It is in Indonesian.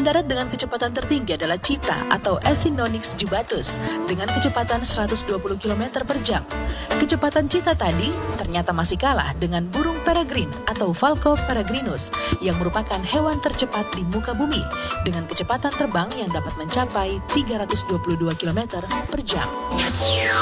darat dengan kecepatan tertinggi adalah cheetah atau Acinonyx jubatus dengan kecepatan 120 km per jam. Kecepatan cheetah tadi ternyata masih kalah dengan burung peregrine atau Falco peregrinus yang merupakan hewan tercepat di muka bumi dengan kecepatan terbang yang dapat mencapai 322 km per jam.